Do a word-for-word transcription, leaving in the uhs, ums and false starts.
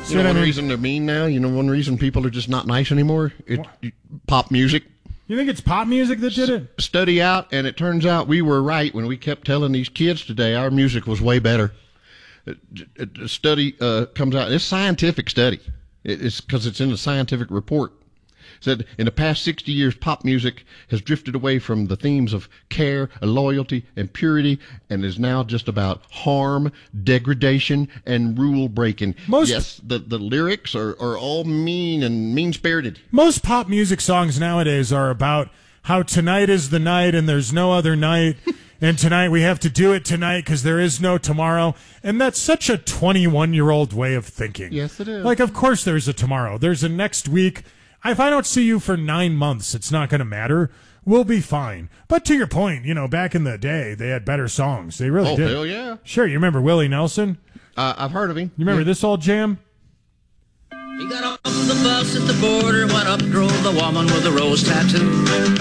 You know one reason they're mean now? You know one reason people are just not nice anymore? It, pop music. You think it's pop music that did it? S- study out, and it turns out we were right when we kept telling these kids today our music was way better. A study uh, comes out. It's a scientific study. It's because it's in a scientific report. It said in the past sixty years, pop music has drifted away from the themes of care, loyalty, and purity, and is now just about harm, degradation, and rule breaking. Most, yes, the, the lyrics are, are all mean and mean-spirited. Most pop music songs nowadays are about how tonight is the night and there's no other night. And tonight we have to do it tonight because there is no tomorrow. And that's such a twenty-one-year-old way of thinking. Yes, it is. Like, of course there's a tomorrow. There's a next week. If I don't see you for nine months, it's not going to matter. We'll be fine. But to your point, you know, back in the day, they had better songs. They really oh, did. Oh, hell yeah. Sure, you remember Willie Nelson? Uh, I've heard of him. You remember yeah. this old jam? He got off the bus at the border, went up, drove the woman with the rose tattoo.